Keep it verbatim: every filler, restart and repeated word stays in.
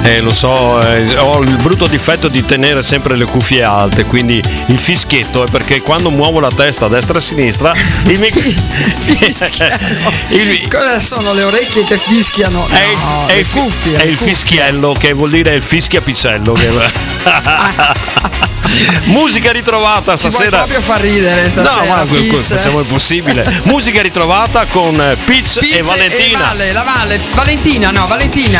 Eh, lo so, eh, ho il brutto difetto di tenere sempre le cuffie alte, quindi il fischietto è perché quando muovo la testa a destra e a sinistra il mic- il... Cosa sono le orecchie che fischiano? È il, no, è le il, cuffie, è le il cuffie. fischiello, che vuol dire il fischia-picello. Che... Musica ritrovata Ci stasera. vuoi proprio far ridere stasera? No, ma Peach. facciamo il possibile. Musica ritrovata con Peach, Peach e Valentina. E Vale, la Vale, Valentina, no, Valentina.